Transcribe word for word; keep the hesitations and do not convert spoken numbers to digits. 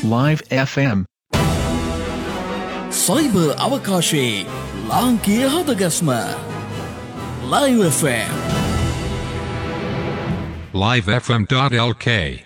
Live F M. Cyber අවකාශයේ ලාංකීය හදගස්ම Live F M. live f m dot l k